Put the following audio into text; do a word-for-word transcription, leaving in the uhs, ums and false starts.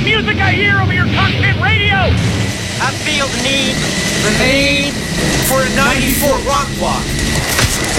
that music I hear over your cockpit radio? I feel the need. The need